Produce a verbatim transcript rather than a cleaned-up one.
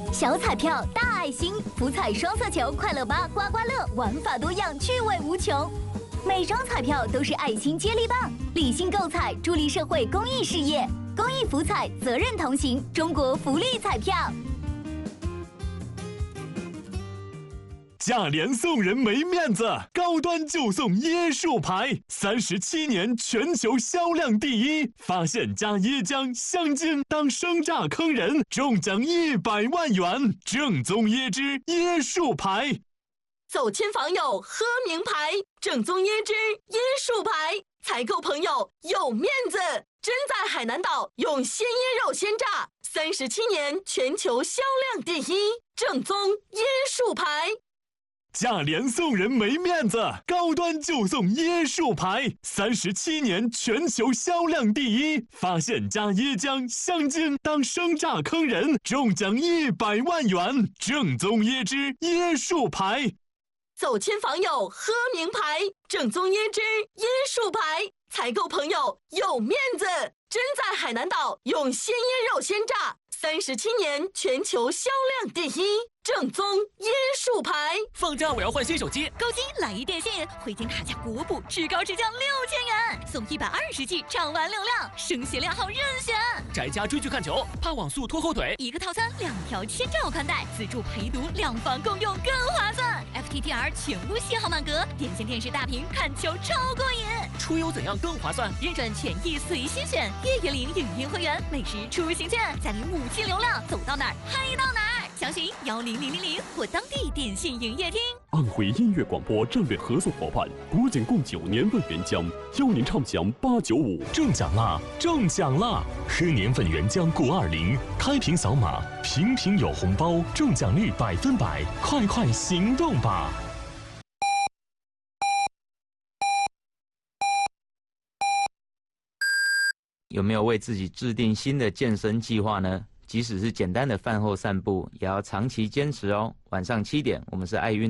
小彩票大爱心，福彩双色球，快乐八刮刮乐，玩法多样，趣味无穷。每张彩票都是爱心接力棒，理性购彩，助力社会公益事业。公益福彩，责任同行，中国福利彩票。 价廉送人没面子，高端就送椰树牌，三十七年全球销量第一。发现加椰浆、香精当生榨坑人，中奖一百万元。正宗椰汁椰树牌， 走亲访友喝名牌，正宗椰汁椰树牌，采购朋友有面子。真在海南岛用鲜椰肉鲜榨，三十七年全球销量第一，正宗椰树牌。 价廉送人没面子，高端就送椰树牌，三十七年全球销量第一。发现加椰浆、香精当生榨坑人，中奖一百万元。正宗椰汁椰树牌， 走亲访友喝名牌，正宗椰汁椰树牌，采购朋友有面子。真在海南岛用鲜椰肉鲜榨，三十七年全球销量第一，正宗椰树牌。 放假我要换新手机， 购机来一电信，回金卡价国补，至高至降六千元，送一百二十 G 畅玩流量，升限量号任选。 宅家追剧看球，怕网速拖后腿， 一个套餐两条千兆宽带，自助陪读，两房共用更划算。F T T R 全部信号满格，电信电视大屏看球超过瘾。 出游怎样更划算？ 认准权益随心选，月月零影音会员，每时出行券，再领五 G 流量，走到哪儿嗨到哪儿。详询幺零零零零或当地电信营业厅。 安徽音乐广播战略合作伙伴国景共九年份原浆，邀您畅享八九五。 中奖啦！中奖啦！喝年份原浆固二零，开瓶扫码，瓶瓶有红包，中奖率百分百，快快行动吧！ 有没有为自己制定新的健身计划呢？即使是简单的饭后散步，也要长期坚持哦。晚上七点，我们是爱运。